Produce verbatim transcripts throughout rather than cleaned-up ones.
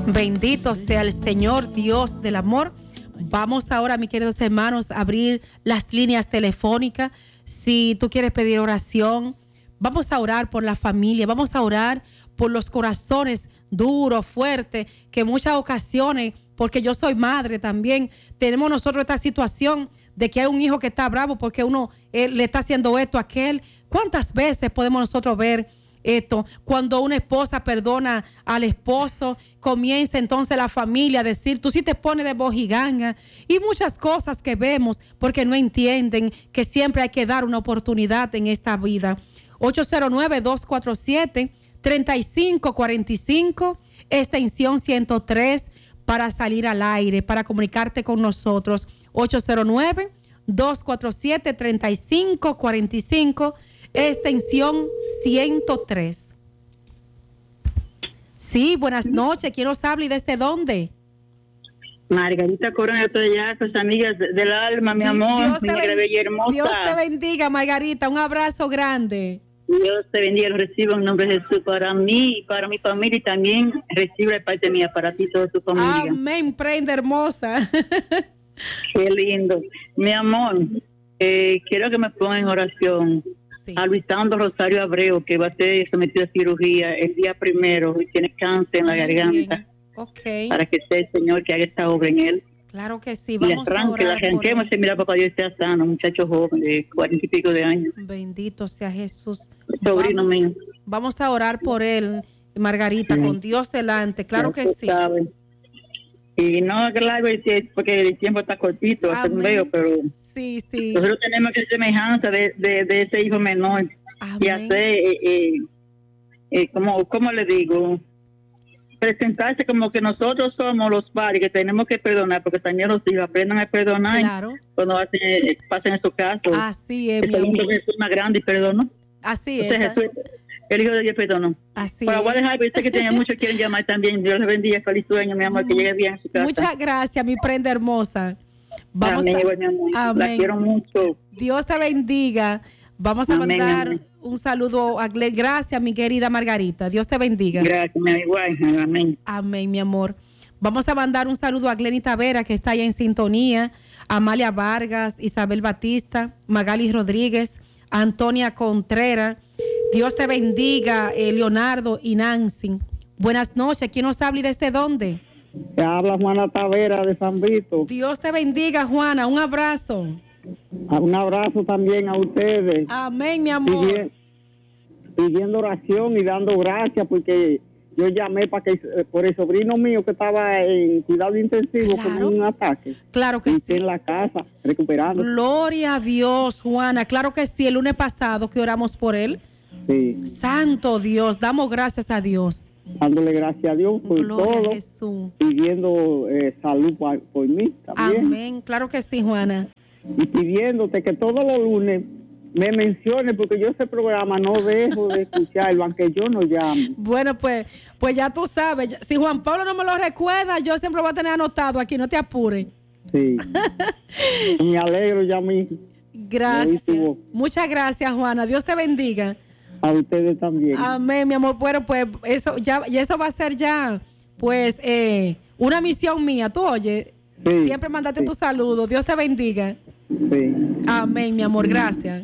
Bendito sea el Señor, Dios del amor. Vamos ahora, mis queridos hermanos, a abrir las líneas telefónicas. Si tú quieres pedir oración, vamos a orar por la familia, vamos a orar por los corazones duros, fuertes, que en muchas ocasiones, porque yo soy madre también, tenemos nosotros esta situación de que hay un hijo que está bravo porque uno eh, le está haciendo esto a aquel. ¿Cuántas veces podemos nosotros ver esto? Cuando una esposa perdona al esposo, comienza entonces la familia a decir, tú sí te pones de bojiganga, y muchas cosas que vemos porque no entienden que siempre hay que dar una oportunidad en esta vida. ocho cero nueve, dos cuatro siete, tres cinco cuatro cinco, extensión ciento tres, para salir al aire, para comunicarte con nosotros. ocho cero nueve, dos cuatro siete, tres cinco cuatro cinco, extensión ciento tres. Sí, buenas noches. ¿Quién nos habla y desde dónde? Margarita Corona, de allá, sus amigas del alma, mi amor, Dios mi te, negra bella hermosa. Dios te bendiga, Margarita. Un abrazo grande. Dios te bendiga, lo recibo en nombre de Jesús para mí y para mi familia, y también recibe de parte mía para ti y toda tu familia. Amén, prenda hermosa. Qué lindo. Mi amor, eh, quiero que me pongan en oración sí. a Luisando Rosario Abreu, que va a ser sometido a cirugía el día primero y tiene cáncer en la garganta. Okay. Para que sea el Señor que haga esta obra en él. Claro que sí, vamos arranque, a orar. La arranquemos y mira, papá Dios sea sano, muchacho joven de cuarenta y pico de años. Bendito sea Jesús. Sobrino vamos, mío. Vamos a orar por él, Margarita, sí. con Dios delante, claro que sí. Sabe. Y no, claro, porque el tiempo está cortito, hace un veo, pero sí, sí. nosotros tenemos que ser semejanza de, de, de ese hijo menor. Amén. Y hacer, eh, eh, eh, como, como le digo, presentarse como que nosotros somos los padres que tenemos que perdonar, porque también los hijos aprendan a perdonar claro. cuando hacen, pasen esos casos. Así es, el segundo Jesús más grande y perdonó. Así Entonces, es. Jesús, el Hijo de Dios perdonó. Así Pero es. voy a dejar, sé que tiene muchos quieren llamar también. Dios les bendiga, feliz sueño, mi amor, que llegue bien a su casa. Muchas gracias, mi prenda hermosa. Vamos amén, a... mi amor. Amén. La quiero mucho. Dios te bendiga. Vamos a amén, mandar amén. un saludo a Glenn. Gracias, mi querida Margarita. Dios te bendiga. Gracias, mi igual. Amén. Amén, mi amor. Vamos a mandar un saludo a Glenny Tavera, que está ahí en sintonía, a Amalia Vargas, Isabel Batista, Magali Rodríguez, Antonia Contreras. Dios te bendiga, eh, Leonardo y Nancy. Buenas noches. ¿Quién nos habla y desde dónde? Te habla Juana Tavera de San Vito. Dios te bendiga, Juana. Un abrazo. Un abrazo también a ustedes. Amén, mi amor. Pidiendo, pidiendo oración y dando gracias porque yo llamé para que por el sobrino mío que estaba en cuidado intensivo claro. con un ataque. Claro que y sí. Está en la casa recuperando. Gloria a Dios, Juana. Claro que sí. El lunes pasado que oramos por él. Sí. Santo Dios, damos gracias a Dios. Dándole gracias a Dios por Gloria todo. A Jesús. Pidiendo eh, salud por, por mí también. Amén. Claro que sí, Juana. Y pidiéndote que todos los lunes me mencione, porque yo ese programa no dejo de escucharlo, aunque yo no llame. Bueno, pues pues ya tú sabes, si Juan Pablo no me lo recuerda, yo siempre lo voy a tener anotado aquí, no te apures. Sí. Me alegro ya, mi. Gracias. Muchas gracias, Juana. Dios te bendiga. A ustedes también. Amén, mi amor. Bueno, pues eso ya, y eso va a ser ya, pues, eh, una misión mía. Tú oye, sí, siempre mandate sí. tu saludo. Dios te bendiga. Sí. Amén, mi amor. Gracias.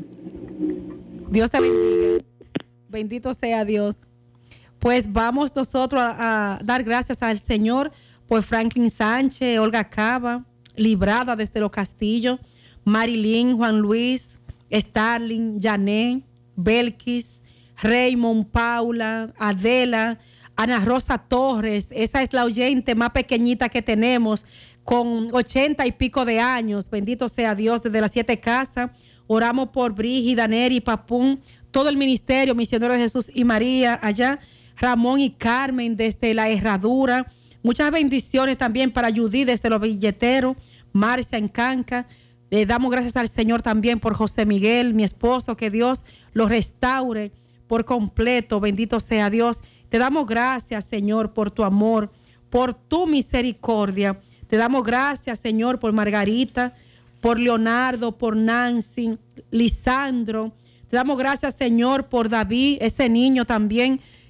Dios te bendiga. Bendito sea Dios. Pues vamos nosotros a, a dar gracias al Señor por Franklin Sánchez, Olga Cava, Librada desde los Castillos, Marilyn, Juan Luis, Starling, Janet, Belkis, Raymond, Paula, Adela, Ana Rosa Torres. Esa es la oyente más pequeñita que tenemos, con ochenta y pico de años. Bendito sea Dios. Desde las siete casas oramos por Brígida, Neri, Papún, todo el ministerio Misionero de Jesús y María allá, Ramón y Carmen desde la Herradura. Muchas bendiciones también para Judy desde los Billeteros, Marcia en Canca. Le damos gracias al Señor también por José Miguel, mi esposo, que Dios lo restaure por completo. Bendito sea Dios. Te damos gracias, Señor, por tu amor, por tu misericordia. Te damos gracias, Señor, por Margarita, por Leonardo, por Nancy, Lisandro. Te damos gracias, Señor, por David, ese niño también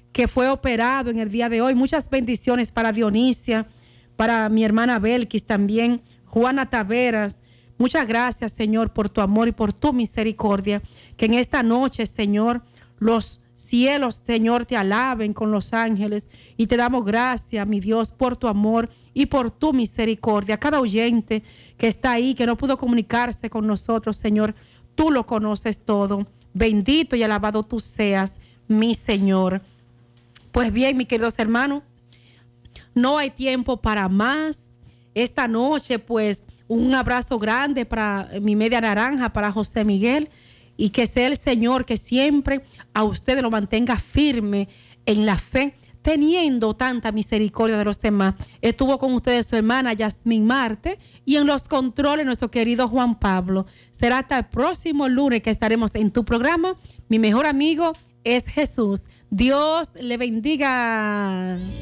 que fue operado en el día de hoy. Muchas bendiciones para Dionisia, para mi hermana Belkis también, Juana Taveras. Muchas gracias, Señor, por tu amor y por tu misericordia. Que en esta noche, Señor, los cielos, Señor, te alaben con los ángeles y te damos gracias, mi Dios, por tu amor y por tu misericordia. Cada oyente que está ahí, que no pudo comunicarse con nosotros, Señor, tú lo conoces todo. Bendito y alabado tú seas, mi Señor. Pues bien, mis queridos hermanos, no hay tiempo para más. Esta noche, pues, un abrazo grande para mi media naranja, para José Miguel, y que sea el Señor que siempre a ustedes lo mantenga firme en la fe, teniendo tanta misericordia de los demás. Estuvo con ustedes su hermana Yasmín Marte y en los controles nuestro querido Juan Pablo. Será hasta el próximo lunes que estaremos en tu programa. Mi mejor amigo es Jesús. Dios le bendiga.